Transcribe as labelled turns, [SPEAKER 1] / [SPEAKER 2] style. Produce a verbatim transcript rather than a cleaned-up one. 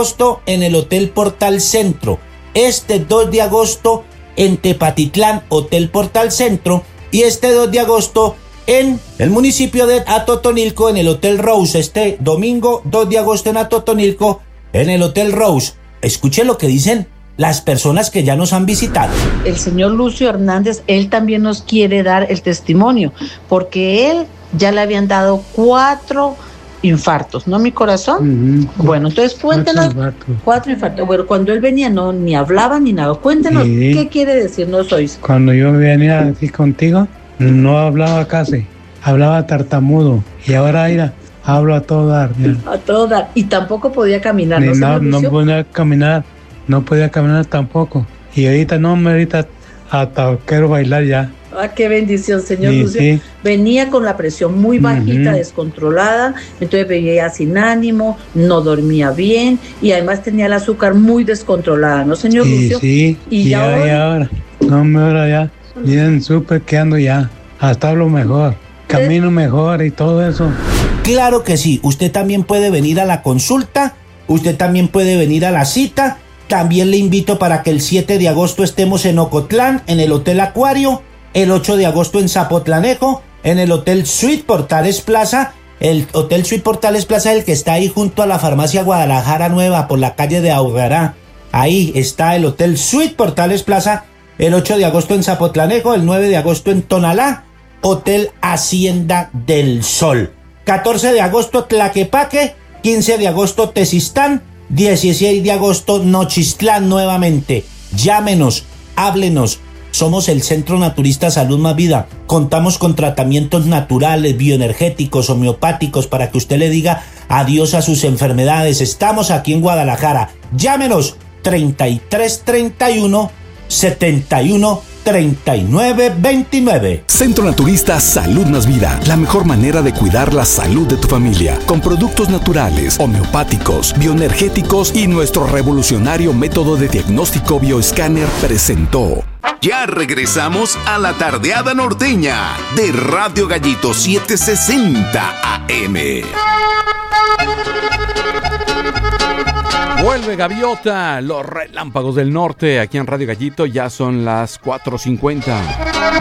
[SPEAKER 1] agosto en el Hotel Portal Centro. Este dos de agosto en Tepatitlán, Hotel Portal Centro. Y este dos de agosto en el municipio de Atotonilco, en el Hotel Rose. Este domingo dos de agosto en Atotonilco, en el Hotel Rose. Escuchen lo que dicen las personas que ya nos han visitado.
[SPEAKER 2] El señor Lucio Hernández, él también nos quiere dar el testimonio, porque él ya le habían dado cuatro infartos, ¿no, mi corazón? Uh-huh. Bueno, entonces cuéntenos, cuatro infartos. Cuatro infartos. Bueno, cuando él venía no ni hablaba ni nada. Cuéntenos, sí. ¿Qué quiere decirnos hoy?
[SPEAKER 3] Cuando yo venía aquí contigo, no hablaba casi, hablaba tartamudo, y ahora mira, hablo a todo dar. Mira.
[SPEAKER 2] A todo dar, y tampoco podía caminar,
[SPEAKER 3] ni
[SPEAKER 2] ¿no,
[SPEAKER 3] no, no podía caminar, no podía caminar tampoco, y ahorita no, ahorita hasta quiero bailar ya.
[SPEAKER 2] Ah, qué bendición, señor
[SPEAKER 3] sí,
[SPEAKER 2] Lucio. Sí. Venía con la presión muy bajita, uh-huh. descontrolada, entonces veía sin ánimo, no dormía bien y además tenía el azúcar muy descontrolada, ¿no, señor
[SPEAKER 3] sí,
[SPEAKER 2] Lucio?
[SPEAKER 3] Sí, y, y ya, ahora, y ahora, no me ahora ya, bien súper que ando ya, hasta hablo mejor, camino ¿Eh? mejor y todo eso.
[SPEAKER 1] Claro que sí, usted también puede venir a la consulta, usted también puede venir a la cita, también le invito para que el siete de agosto estemos en Ocotlán, en el Hotel Acuario, el ocho de agosto en Zapotlanejo, en el Hotel Suite Portales Plaza. El Hotel Suite Portales Plaza es el que está ahí junto a la farmacia Guadalajara Nueva, por la calle de Aurrerá. Ahí está el Hotel Suite Portales Plaza, el ocho de agosto en Zapotlanejo, el nueve de agosto en Tonalá, Hotel Hacienda del Sol. catorce de agosto Tlaquepaque, quince de agosto Tezistán, dieciséis de agosto Nochistlán nuevamente. Llámenos, háblenos. Somos el Centro Naturista Salud Más Vida. Contamos con tratamientos naturales, bioenergéticos, homeopáticos para que usted le diga adiós a sus enfermedades. Estamos aquí en Guadalajara. Llámenos treinta y tres treinta y uno setenta y uno treinta y nueve veintinueve.
[SPEAKER 4] Centro Naturista Salud Más Vida, la mejor manera de cuidar la salud de tu familia, con productos naturales, homeopáticos, bioenergéticos y nuestro revolucionario método de diagnóstico bioescáner presentó.
[SPEAKER 5] Ya regresamos a la tardeada norteña de Radio Gallito setecientos sesenta A M.
[SPEAKER 6] Vuelve Gaviota, los relámpagos del norte, aquí en Radio Gallito, ya son las cuatro cincuenta.